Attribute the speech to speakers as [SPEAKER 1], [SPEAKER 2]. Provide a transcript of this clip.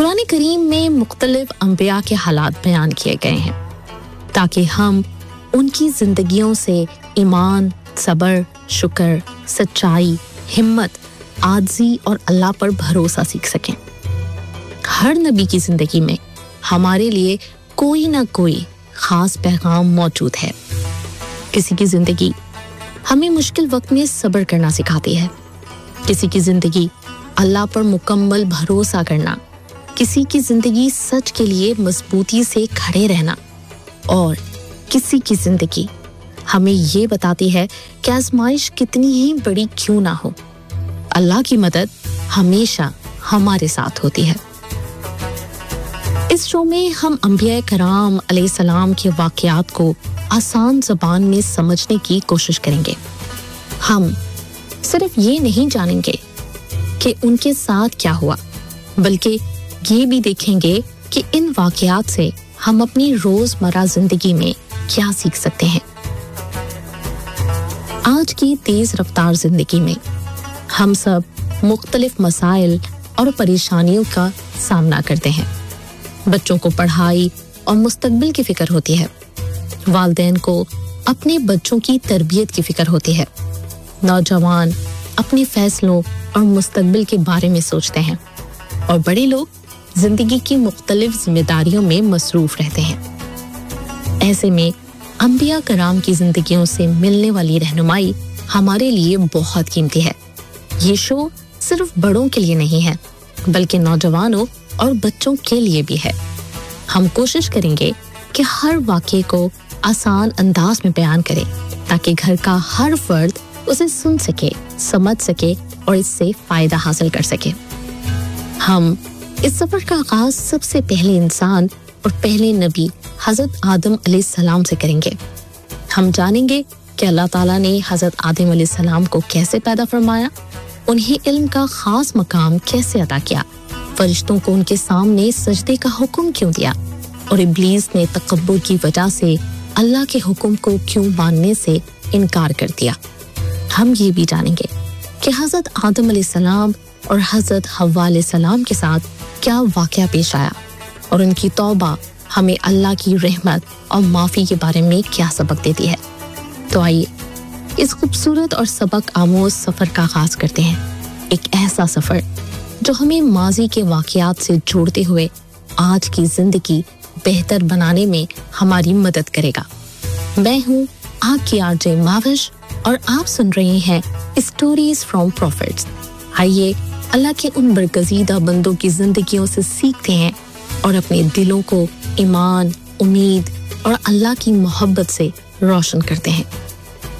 [SPEAKER 1] قرآن کریم میں مختلف انبیاء کے حالات بیان کیے گئے ہیں تاکہ ہم ان کی زندگیوں سے ایمان، صبر، شکر، سچائی، ہمت، عاجزی اور اللہ پر بھروسہ سیکھ سکیں۔ ہر نبی کی زندگی میں ہمارے لیے کوئی نہ کوئی خاص پیغام موجود ہے۔ کسی کی زندگی ہمیں مشکل وقت میں صبر کرنا سکھاتی ہے، کسی کی زندگی اللہ پر مکمل بھروسہ کرنا، کسی کی زندگی سچ کے لیے مضبوطی سے کھڑے رہنا، اور کسی کی زندگی ہمیں یہ بتاتی ہے کہ آزمائش کتنی ہی بڑی کیوں نہ ہو، اللہ کی مدد ہمیشہ ہمارے ساتھ ہوتی ہے۔ اس شو میں ہم انبیاء کرام علیہ السلام کے واقعات کو آسان زبان میں سمجھنے کی کوشش کریں گے۔ ہم صرف یہ نہیں جانیں گے کہ ان کے ساتھ کیا ہوا، بلکہ یہ بھی دیکھیں گے کہ ان واقعات سے ہم اپنی روزمرہ زندگی میں کیا سیکھ سکتے ہیں۔ آج کی تیز رفتار زندگی میں ہم سب مختلف مسائل اور پریشانیوں کا سامنا کرتے ہیں۔ بچوں کو پڑھائی اور مستقبل کی فکر ہوتی ہے، والدین کو اپنے بچوں کی تربیت کی فکر ہوتی ہے، نوجوان اپنے فیصلوں اور مستقبل کے بارے میں سوچتے ہیں، اور بڑے لوگ زندگی کی مختلف ذمہ داریوں میں مصروف رہتے ہیں۔ ایسے میں انبیاء کرام کی زندگیوں سے ملنے والی رہنمائی ہمارے لیے بہت قیمتی ہے۔ یہ شو صرف بڑوں کے لیے نہیں ہے، بلکہ نوجوانوں اور بچوں کے لیے بھی ہے۔ ہم کوشش کریں گے کہ ہر واقعے کو آسان انداز میں بیان کریں تاکہ گھر کا ہر فرد اسے سن سکے، سمجھ سکے اور اس سے فائدہ حاصل کر سکے۔ ہم اس سفر کا آغاز سب سے پہلے انسان اور پہلے نبی حضرت آدم علیہ السلام سے کریں گے۔ ہم جانیں گے کہ اللہ تعالیٰ نے حضرت آدم علیہ السلام کو کیسے پیدا فرمایا، انہیں علم کا خاص مقام کیسے عطا کیا، فرشتوں کو ان کے سامنے سجدے کا حکم کیوں دیا، اور ابلیس نے تکبر کی وجہ سے اللہ کے حکم کو کیوں ماننے سے انکار کر دیا۔ ہم یہ بھی جانیں گے کہ حضرت آدم علیہ السلام اور حضرت حوا علیہ السلام کے ساتھ کیا واقعہ پیش آیا، اور ان کی توبہ ہمیں اللہ کی رحمت اور معافی کے بارے میں کیا سبق دیتی ہے۔ تو آئیے اس خوبصورت اور سبق آموز سفر کا آغاز کرتے ہیں، ایک ایسا سفر جو ہمیں ماضی کے واقعات سے جوڑتے ہوئے آج کی زندگی بہتر بنانے میں ہماری مدد کرے گا۔ میں ہوں آپ کی RJ ماوش، اور آپ سن رہے ہیں اسٹوریز فرام پروفیٹس۔ آئیے اللہ کے ان برگزیدہ بندوں کی زندگیوں سے سیکھتے ہیں اور اپنے دلوں کو ایمان، امید اور اللہ کی محبت سے روشن کرتے ہیں۔